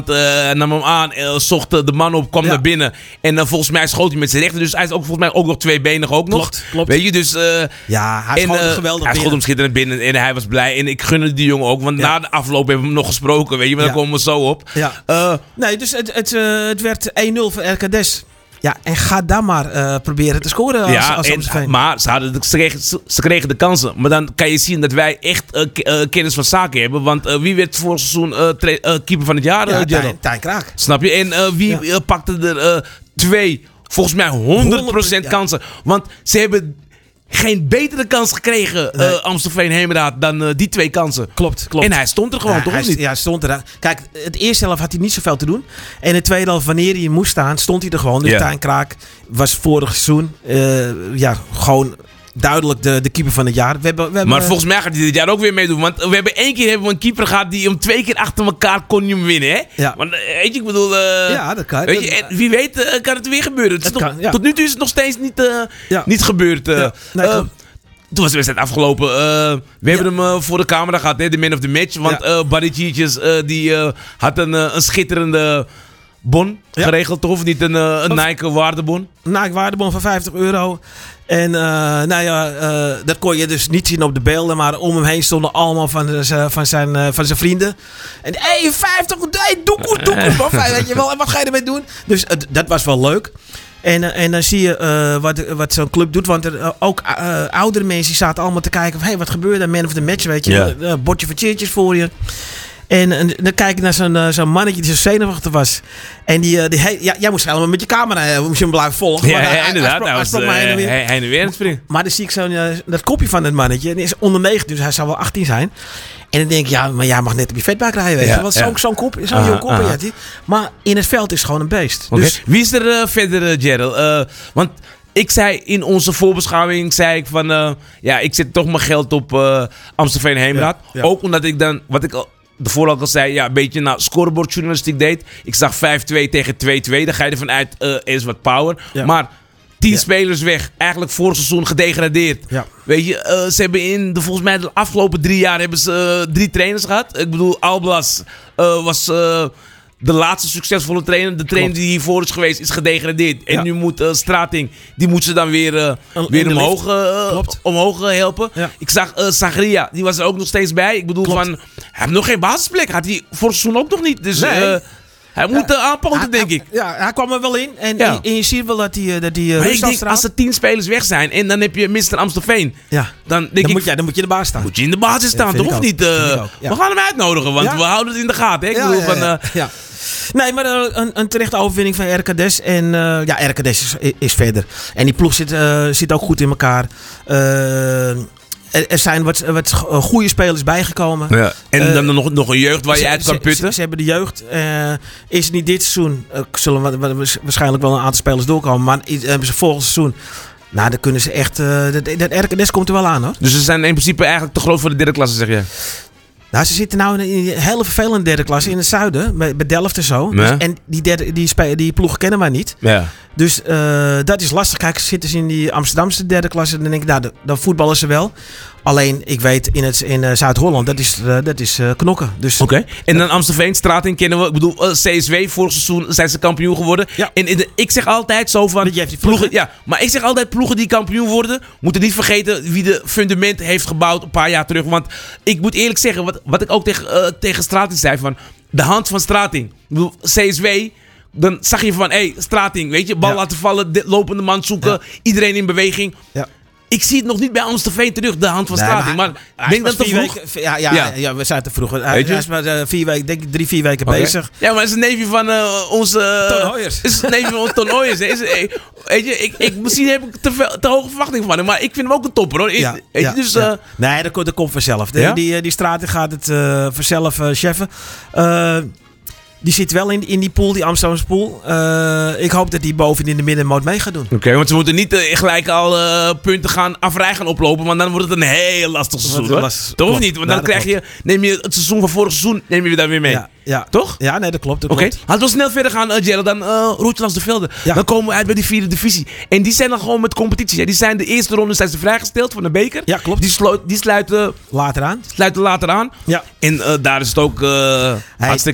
nam hem aan, zocht de man op, kwam naar binnen. En volgens mij schoot hij met zijn rechter. Dus hij is ook volgens mij ook nog tweebenig ook nog. Klopt. Weet je, dus... hij schoot hem geweldig Hij schoot hem schitterend binnen en hij was blij. En ik gunde die jongen ook, want na de afloop hebben we hem nog gesproken. Weet je, maar daar komen we zo op. Ja. Nee, dus het werd 1-0 voor RKDS. Ja, en ga dan maar proberen te scoren als Amstelveen. Maar ze kregen de kansen. Maar dan kan je zien dat wij echt kennis van zaken hebben. Want wie werd vorig seizoen keeper van het jaar? Tijn Kraak. Snap je? En wie pakte er 2, volgens mij 100% kansen. Want ze hebben geen betere kans gekregen, Amstelveen Heemraad, dan die 2 kansen. Klopt. En hij stond er gewoon, toch niet? Ja, hij stond er. Kijk, het eerste helft had hij niet zoveel te doen. En de tweede helft, wanneer hij moest staan, stond hij er gewoon. Dus Tijn Kraak was vorig seizoen gewoon duidelijk de keeper van het jaar. We hebben, maar volgens mij gaat hij dit jaar ook weer meedoen. Want we hebben 1 keer een keeper gehad die hem 2 keer achter elkaar kon je hem winnen. Hè? Ja. Want weet je, ik bedoel... ja, dat kan. Weet je, en wie weet kan het weer gebeuren. Tot nu toe is het nog steeds niet gebeurd. Toen was de wedstrijd afgelopen. We hebben hem voor de camera gehad, hè, de man of the match. Want Barry Tjitjes die had een schitterende bon geregeld, toch? Of niet een Nike waardebon? Nike waardebon van €50. En dat kon je dus niet zien op de beelden. Maar om hem heen stonden allemaal van zijn vrienden. En 50, doekoe, weet je wel. En wat ga je ermee doen? Dus dat was wel leuk. En dan zie je wat zo'n club doet. Want er ook oudere mensen die zaten allemaal te kijken. Van, wat gebeurt er? Man of the match, weet je. Een bordje van cheertjes voor je. En dan kijk ik naar zo'n mannetje die zo zenuwachtig was. En jij moest helemaal met je camera moest je hem blijven volgen. Ja, inderdaad. Hij sprong heen en weer aan het springen. Maar dan zie ik dat kopje van dat mannetje. En die is onder 9, dus hij zou wel 18 zijn. En dan denk ik, maar jij mag net op je vetbak rijden. Weet je. Want zo'n jong kopje had hij. Maar in het veld is het gewoon een beest. Okay. Dus, wie is er verder, Gerald? Want ik zei in onze voorbeschouwing, ik zet toch mijn geld op Amstelveen Heemraad. Ja. Ook omdat ik dan, wat ik daarvoor al zei, een beetje naar scorebordjournalistiek deed. Ik zag 5-2 tegen 2-2. Dan ga je ervan uit, is wat power. Ja. Maar 10 spelers weg. Eigenlijk vorig seizoen gedegradeerd. Ja. Weet je, ze hebben volgens mij de afgelopen 3 jaar hebben ze 3 trainers gehad. Ik bedoel, Alblas was de laatste succesvolle trainer. De trainer die hiervoor is geweest is gedegradeerd. En nu moet Strating, die moet ze dan weer omhoog helpen. Ja. Ik zag Sagria, die was er ook nog steeds bij. Ik bedoel, hij heeft nog geen basisplek. Had hij vorig seizoen ook nog niet. Dus hij moet aanpoten, denk ik. Ja, hij kwam er wel in. En je ziet wel dat hij maar ik denk, als er 10 spelers weg zijn en dan heb je Mr. Amstelveen. Ja. Dan moet je in de basis staan. Moet je in de basis staan, toch? Of niet? We gaan hem uitnodigen, want we houden het in de gaten. Hè? Nee, maar een terechte overwinning van RKDS. En RKDS is verder. En die ploeg zit ook goed in elkaar. Er zijn wat goede spelers bijgekomen. Ja. En dan nog een jeugd waar je uit kan putten. Ze hebben de jeugd. Is niet dit seizoen. Zullen waarschijnlijk wel een aantal spelers doorkomen. Maar hebben ze volgend seizoen. Nou, dan kunnen ze echt. Dat RKDS komt er wel aan, hoor. Dus ze zijn in principe eigenlijk te groot voor de derde klasse, zeg je? Nou, ze zitten nou in een hele vervelende derde klasse in het zuiden. Bij Delft en zo. Ja. Dus, en die ploeg kennen wij niet. Ja. Dus dat is lastig. Kijk, zitten ze in die Amsterdamse derde klasse. Dan denk ik, dan voetballen ze wel. Alleen, ik weet, in Zuid-Holland, dat is knokken. Dus, Oké. En dan Amstelveen, Strating kennen we. Ik bedoel, CSW, vorig seizoen zijn ze kampioen geworden. Ja. En ik zeg altijd zo van ploegen. Maar ik zeg altijd, ploegen die kampioen worden, moeten niet vergeten wie de fundament heeft gebouwd een paar jaar terug. Want ik moet eerlijk zeggen, wat ik ook tegen Strating zei, van de hand van Strating. Ik bedoel, CSW. Dan zag je van, Strating, weet je, bal laten vallen, lopende man zoeken, iedereen in beweging. Ja. Ik zie het nog niet bij Amstelveen terug, de hand van Strating. Maar denk dat te vroeg? Ja, we zijn te vroeg. Hij is maar 4 weken, denk ik 3-4 weken bezig. Ja, maar het is een neefje van onze... Ton Hoijers. Het is een neefje van Ton Hoijers. Weet je, misschien heb ik te hoge verwachtingen van hem, maar ik vind hem ook een topper, hoor. Nee, dat komt vanzelf. Die Strating gaat het vanzelf cheffen. Die zit wel in die pool, die Amsterdamse pool. Ik hoop dat die boven in de middenmoot mee gaat doen. Oké, want ze moeten niet gelijk al punten afrij gaan oplopen. Want dan wordt het een heel lastig seizoen. Toch of niet? Want dan neem je het seizoen van vorig seizoen weer daar weer mee. Ja. Toch? Ja, nee, dat klopt. Oké. Laten we snel verder gaan, Gerald. Dan Roetjelands de Velde. Ja. Dan komen we uit bij die 4e divisie. En die zijn dan gewoon met competitie. Ja. Die zijn de eerste ronde zijn ze vrijgesteld van de beker. Ja, klopt. Die sluiten later aan. Ja. En daar is het ook hartstikke